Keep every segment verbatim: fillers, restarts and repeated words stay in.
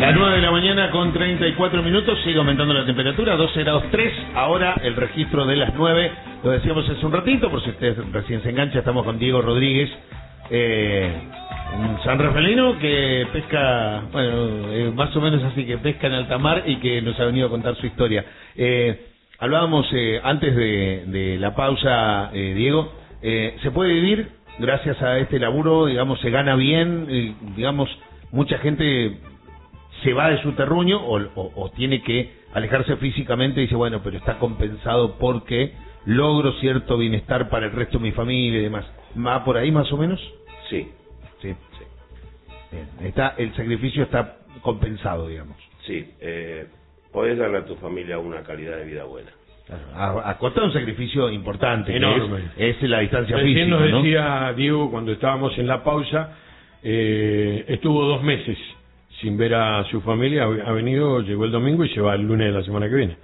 Las nueve de la mañana con treinta y cuatro minutos, sigue aumentando la temperatura, doce grados tres, ahora el registro de las nueve, lo decíamos hace un ratito, por si usted recién se engancha, estamos con Diego Rodríguez, eh, un sanrafaelino que pesca, bueno, eh, más o menos así, que pesca en alta mar y que nos ha venido a contar su historia. Eh, hablábamos eh, antes de, de la pausa, eh, Diego, eh, ¿se puede vivir gracias a este laburo? Digamos, ¿se gana bien? Eh, digamos, mucha gente se va de su terruño o, o, o tiene que alejarse físicamente y dice, bueno, pero está compensado porque logro cierto bienestar para el resto de mi familia y demás. ¿Va por ahí más o menos? Sí. Sí. sí. Bien. Está, el sacrificio está compensado, digamos. Sí. Eh, podés darle a tu familia una calidad de vida buena. Claro. A, a costa de un sacrificio importante, enorme. Es, es la distancia Recién física, nos ¿no? decía Diego cuando estábamos en la pausa, eh, estuvo dos meses sin ver a su familia, ha venido, llegó el domingo y se va el lunes de la semana que viene.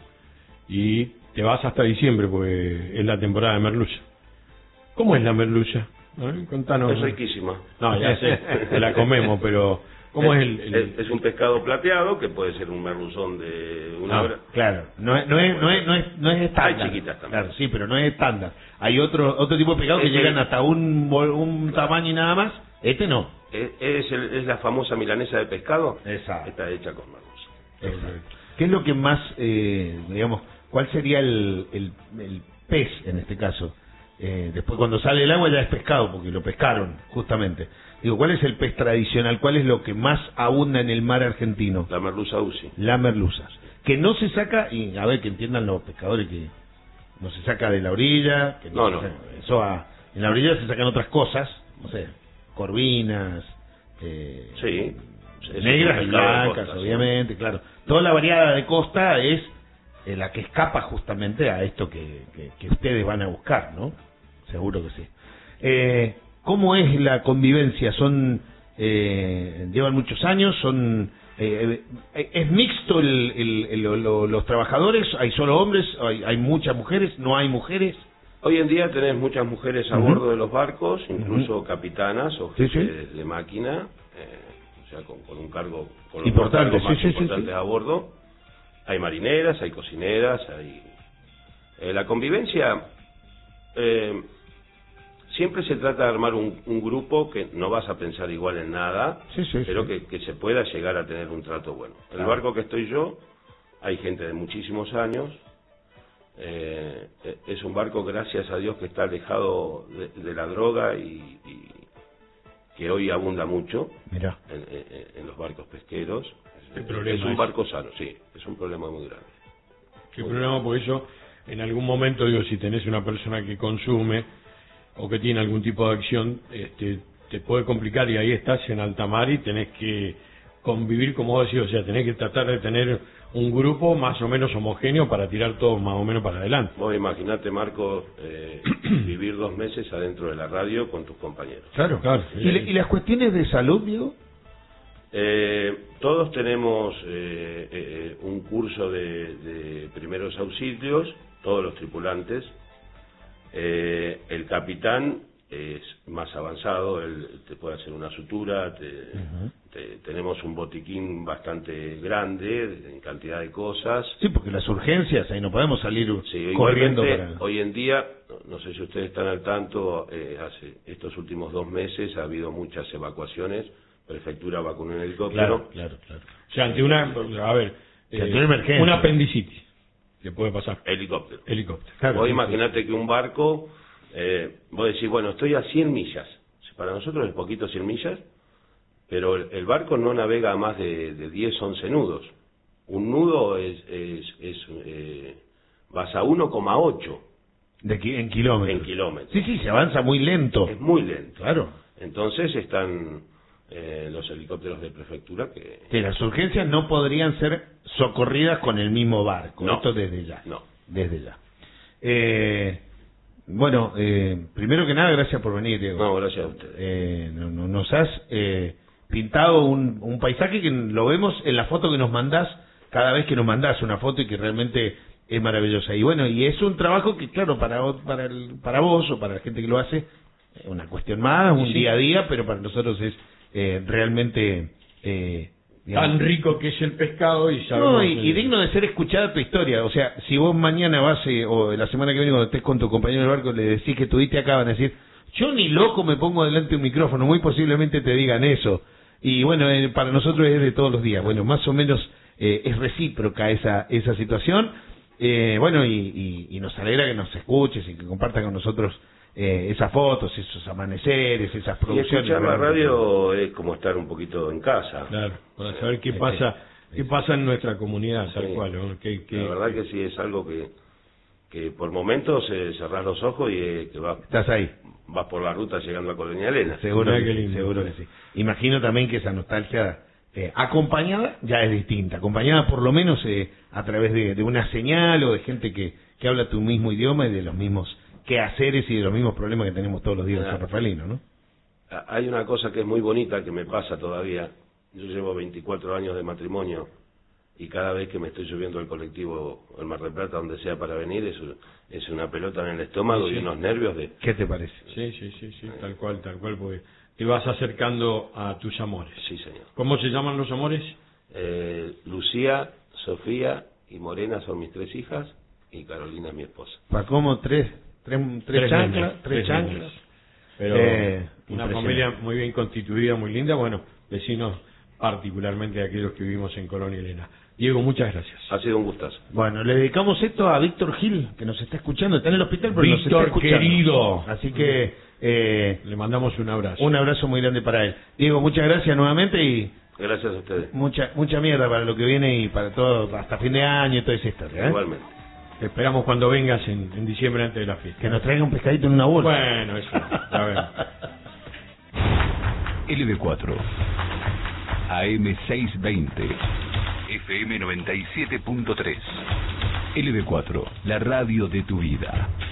Y te vas hasta diciembre, porque es la temporada de merluza. ¿Cómo es la merluza? ¿Eh? Contanos. Es riquísima. No, ya sé, te la comemos, pero ¿cómo es, es el...? el... Es, es un pescado plateado, que puede ser un merluzón de una No, hora. claro, no es, no es, no es, no es, no es estándar. Hay chiquitas también. Claro, sí, pero no es estándar. Hay otro otro tipo de pescado que Este- llegan hasta un, vol- un tamaño y nada más. Este no. Es, es, el- es la famosa milanesa de pescado. Exacto. Está hecha con merluza. Exacto. ¿Qué es lo que más, eh, digamos, cuál sería el, el, el pez en este caso? Eh, después cuando sale el agua ya es pescado, porque lo pescaron, justamente. Digo, ¿cuál es el pez tradicional? ¿Cuál es lo que más abunda en el mar argentino? La merluza usi. La merluza. Que no se saca, y a ver que entiendan los pescadores que no se saca de la orilla, que No, se no. saca- eso a- en la orilla se sacan otras cosas, no sé, corvinas, eh, Sí. Es negras un y pescado de blancas, costa, sí. obviamente, claro. Toda la variada de costa es eh, la que escapa justamente a esto que, que, que ustedes van a buscar, ¿no? Seguro que sí. Eh, ¿Cómo es la convivencia? Son eh, llevan muchos años, son eh, eh, es mixto el, el- el- lo- lo- los trabajadores, hay solo hombres, hay, hay muchas mujeres, no hay mujeres. Hoy en día tenés muchas mujeres a Ujú. bordo de los barcos, incluso capitanas o Sí, jefes sí. de máquina, eh, o sea, con, con un cargo, con los Importante, dos cargos más sí, sí, sí, importantes sí. a bordo. Hay marineras, hay cocineras, hay... Eh, la convivencia, eh, siempre se trata de armar un, un grupo que no vas a pensar igual en nada, Sí, sí, pero sí. Que, que se pueda llegar a tener un trato bueno. El Claro. barco que estoy yo, hay gente de muchísimos años. Eh, eh, es un barco, gracias a Dios, que está alejado de, de la droga y, y que hoy abunda mucho Mirá. en, en- en los barcos pesqueros. ¿Qué Es, problema es un es? barco sano, sí, es un problema muy grande. ¿Qué problema? Por eso, en algún momento, digo, si tenés una persona que consume o que tiene algún tipo de acción, este, te puede complicar y ahí estás en alta mar y tenés que convivir, como vos decís, o sea, tenés que tratar de tener un grupo más o menos homogéneo para tirar todo más o menos para adelante. Vos imaginate, Marco, eh, vivir dos meses adentro de la radio con tus compañeros. Claro, Claro. ¿Y, le- y las cuestiones de salud, Diego? Eh, todos tenemos eh, eh, un curso de, de primeros auxilios, todos los tripulantes. Eh, el capitán es más avanzado, él te puede hacer una sutura, te, Ujú. te- tenemos un botiquín bastante grande en cantidad de cosas. Sí, porque las urgencias, ahí no podemos salir Sí, corriendo igualmente, para... hoy en día, no, no sé si ustedes están al tanto, eh, hace estos últimos dos meses ha habido muchas evacuaciones, prefectura vacunó un helicóptero. Claro, claro, claro. O sea, ante una, a ver, Que ante una emergencia. una apendicitis, le puede pasar. Helicóptero. Helicóptero. Claro, Vos sí, imaginate que un barco, eh, vos decís, bueno, estoy a cien millas. Para nosotros es poquito cien millas, pero el, el barco no navega a más de, de diez, once nudos. Un nudo es, es, es eh, vas a uno coma ocho De ki- en kilómetros. en kilómetros. Sí, sí, se avanza muy lento. Es muy lento. Claro. Entonces están eh, los helicópteros de prefectura que... Que las urgencias no podrían ser socorridas con el mismo barco. No. Esto desde ya. No. Desde ya. Eh, bueno, eh, primero que nada, gracias por venir, Diego. No, gracias a ustedes. Eh, no- no- nos has eh, pintado un, un paisaje que lo vemos en la foto que nos mandás, cada vez que nos mandás una foto y que realmente es maravillosa. Y bueno, y es un trabajo que, claro, para vos- para, el- para vos o para la gente que lo hace, es una cuestión más, un Sí. día a día, pero para nosotros es eh, realmente, eh, digamos, tan rico que es el pescado y sabemos... No, y, y digno de ser escuchada tu historia. O sea, si vos mañana vas, eh, o la semana que viene cuando estés con tu compañero del barco, le decís que tuviste acá, van a decir, yo ni loco me pongo delante de un micrófono, muy posiblemente te digan eso. Y bueno, eh, para nosotros es de todos los días. Bueno, más o menos eh, es recíproca esa esa situación. Eh, bueno, y, y, y nos alegra que nos escuches y que compartas con nosotros eh, esas fotos, esos amaneceres, esas Y producciones. escuchar la radio es como estar un poquito en casa. Claro, para saber qué pasa qué pasa en nuestra comunidad, tal Sí. cual. ¿no? Que, que, La verdad que sí es algo que, que por momentos eh, cerrás los ojos y eh, que vas, Estás ahí. vas por la ruta llegando a Colonia Elena. Seguro, Mirá que, qué sí, lindo. seguro que sí. Imagino también que esa nostalgia eh, acompañada ya es distinta. Acompañada por lo menos eh, a través de, de una señal o de gente que, que habla tu mismo idioma y de los mismos quehaceres y de los mismos problemas que tenemos todos los días en San Rafaelino, ¿no? Hay una cosa que es muy bonita que me pasa todavía. Yo llevo veinticuatro años de matrimonio y cada vez que me estoy subiendo al colectivo al Mar del Plata, donde sea para venir, es, es una pelota en el estómago Sí, sí. y unos nervios de... ¿Qué te parece? Sí, sí, sí, sí, tal cual, tal cual, porque te vas acercando a tus amores. Sí, señor. ¿Cómo se llaman los amores? Eh, Lucía, Sofía y Morena son mis tres hijas y Carolina es mi esposa. ¿Para cómo tres, tres, tres, Tres chanclas? nenes, Tres tres chanclas. nenes. Pero Eh, una impresionante. familia muy bien constituida, muy linda, bueno, vecinos particularmente de aquellos que vivimos en Colonia Elena. Diego, muchas gracias. Ha sido un gustazo. Bueno, le dedicamos esto a Víctor Gil, que nos está escuchando. Está en el hospital, pero nos está Víctor, escuchando. querido. Así que eh, Le mandamos un abrazo. un abrazo muy grande para él. Diego, muchas gracias nuevamente y Gracias a ustedes. mucha mucha mierda para lo que viene y para todo, hasta fin de año y toda esa historia. ¿eh? Igualmente. Te esperamos cuando vengas en, en diciembre antes de la fiesta. Que nos traiga un pescadito en una bolsa. Bueno, eso, a ver. L B cuatro, A M seiscientos veinte, F M noventa y siete punto tres. L B cuatro, la radio de tu vida.